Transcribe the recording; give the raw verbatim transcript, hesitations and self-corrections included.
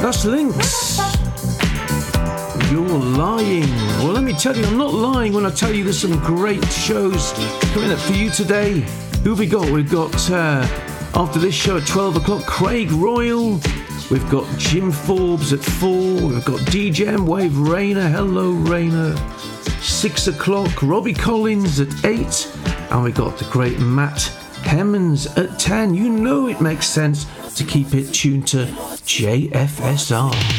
That's Lynx. You're lying. Well, let me tell you, I'm not lying when I tell you there's some great shows coming up for you today. Who have we got? We've got, uh, after this show at twelve o'clock, Craig Royal. We've got Jim Forbes at four. We've got D J M Wave Rainer. Hello, Rainer. six o'clock, Robbie Collins at eight. And we got the great Matt Hemmons at ten. You know it makes sense to keep it tuned to J F S R.